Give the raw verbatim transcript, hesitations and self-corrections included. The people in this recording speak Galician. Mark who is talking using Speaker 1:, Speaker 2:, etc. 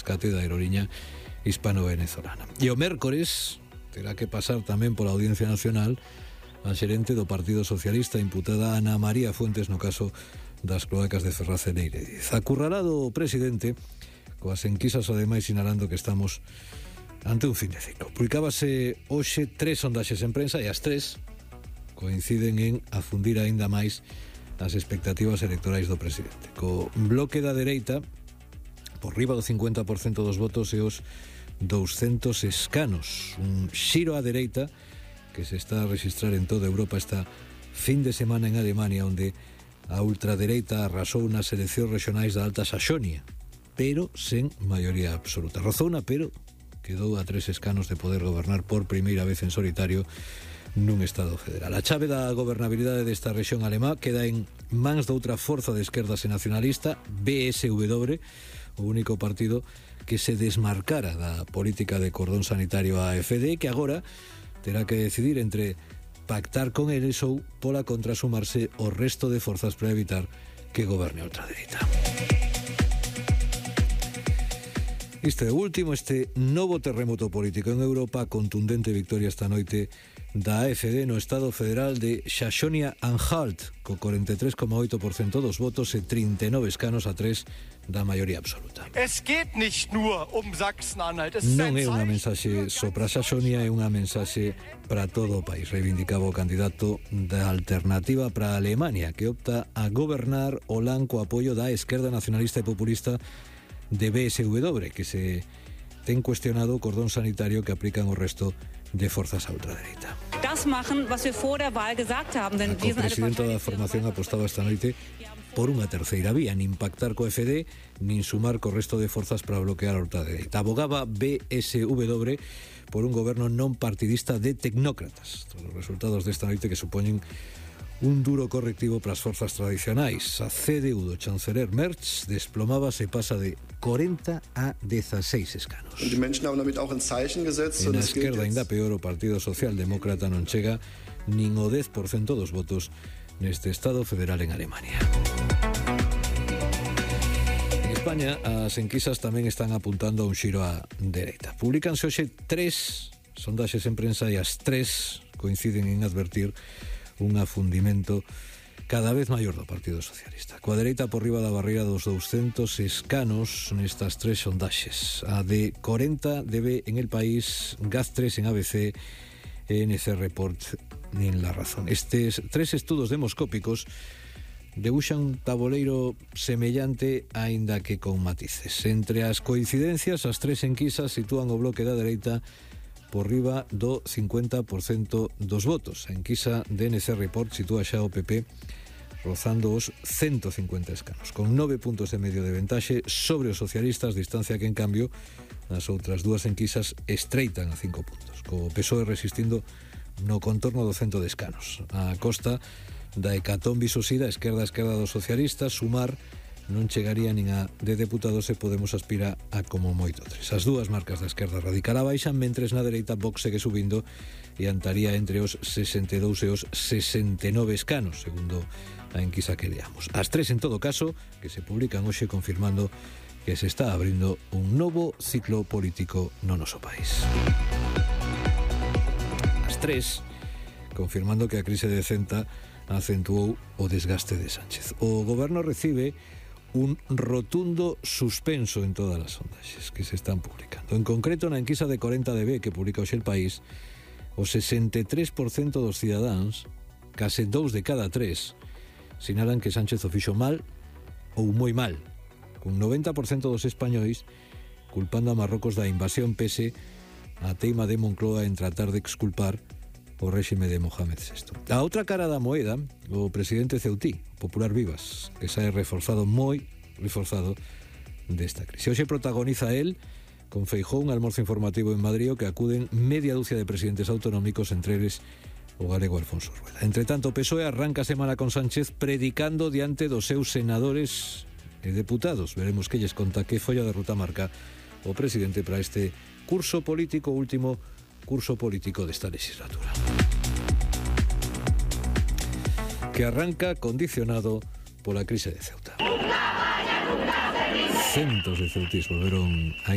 Speaker 1: rescate da aerolínea hispano-venezolana. E o mércores terá que pasar tamén pola Audiencia Nacional a xerente do Partido Socialista imputada Ana María Fuentes no caso das cloacas de Ferraz e Neirediz. Acurrará do presidente coas enquisas ademais sinalando que estamos ante un fin de ciclo. Publicábase hoxe tres sondaxes en prensa e as tres coinciden en afundir aínda máis as expectativas electorais do presidente. Co bloque da dereita por riba do cincuenta por cento dos votos e os douscentos escanos. Un xiro á dereita que se está a registrar en toda Europa esta fin de semana en Alemania, onde a ultradereita arrasou nas eleccións regionais da Alta Saxonia, pero sen maioría absoluta. Rozona, pero quedou a tres escanos de poder gobernar por primeira vez en solitario nun Estado federal. A chave da gobernabilidade desta rexión alemá queda en mans doutra forza de esquerdas e nacionalista, B S W, o único partido que se desmarcara da política de cordón sanitario a F D, que agora terá que decidir entre pactar con eles ou pola contrasumarse o resto de forzas para evitar que goberne a ultradereita. Este último, este novo terremoto político en Europa, contundente victoria esta noite da A F D no Estado Federal de Saxonia-Anhalt, co cuarenta e tres coma oito por cento dos votos e trinta e nove escanos a tres da maioría absoluta.
Speaker 2: Es geht nicht nur um Sachsen-Anhalt.
Speaker 1: Non é unha mensaxe só para Saxonia, é unha mensaxe para todo o país, reivindicaba o candidato da Alternativa para Alemania, que opta a gobernar o lan co apoio da esquerda nacionalista e populista de B S W, que se ten cuestionado o cordón sanitario que aplican o resto de forzas a ultradereita.
Speaker 3: Das machen, was wir vor der Wahl gesagt haben, denn
Speaker 1: a co-presidenta da formación apostaba esta noite por unha terceira vía, nin pactar co F D, nin sumar co resto de forzas para bloquear a ultradereita. Abogaba B S W por un goberno non partidista de tecnócratas. Todos os resultados desta noite que supoñen un duro correctivo para as forzas tradicionais. A C D U do chanceler Merz desplomaba, se pasa de cuarenta a dieciséis escanos.
Speaker 4: Die Menschen haben damit auch ein Zeichen gesetzt.
Speaker 1: En a esquerda, ainda peor, o Partido Socialdemócrata non chega nin o dez por cento dos votos neste Estado federal en Alemania. En España, as enquisas tamén están apuntando a un xiro á dereita. Publicanse hoxe tres sondaxes en prensa e as tres coinciden en advertir un afundimento cada vez maior do Partido Socialista. Coa dereita por riba da barreira dos douscentos escanos nestas tres sondaxes. A de cuarenta debe en El País, Gaz tres en A B C e N C Report nin La Razón. Estes tres estudos demoscópicos debuxan un tabuleiro semellante aínda que con matices. Entre as coincidencias, as tres enquisas sitúan o bloque da dereita por riba do cincuenta por cento dos votos. A enquisa de N C Report sitúa xa o P P rozando os ciento cincuenta escanos, con nove puntos e medio de ventaxe sobre os socialistas, distancia que en cambio as outras dúas enquisas estreitan a cinco puntos, co P S O E resistindo no contorno do cento de escanos. A costa da hecatombe susida, esquerda a esquerda dos socialistas, sumar non chegaría nin a de deputados e Podemos aspira a como moito tres. As dúas marcas da esquerda radical abaixan, mentres na dereita Vox segue subindo e antaría entre os sesenta e dous e os sesenta e nove escanos, segundo a enquisa que leamos. As tres, en todo caso, que se publican hoxe confirmando que se está abrindo un novo ciclo político no noso país. As tres, confirmando que a crise de Centa acentuou o desgaste de Sánchez. O goberno recibe un rotundo suspenso en todas as sondaxes que se están publicando. En concreto, na enquisa de cuarenta de B que publica hoxe El País, o sesenta e tres por cento dos cidadáns, case dous de cada tres, sinalan que Sánchez o fixo mal ou moi mal, con noventa por cento dos españois culpando a Marrocos da invasión pese a teima de Moncloa en tratar de exculpar o réxime de Mohamed sexto. A outra cara da moeda, o presidente Ceutí, Popular Vivas, que sae reforzado, moi reforzado desta crise. Hoxe protagoniza el, con Feijóo, un almorzo informativo en Madrid, que acuden media dúcia de presidentes autonómicos, entre eles o galego Alfonso Rueda. Entre tanto, o P S O E arranca a semana con Sánchez predicando diante dos seus senadores e deputados. Veremos que lles conta que folla de ruta marca o presidente para este curso político, último curso político desta legislatura, que arranca condicionado pola crise de Ceuta. Centos de ceutís volveron a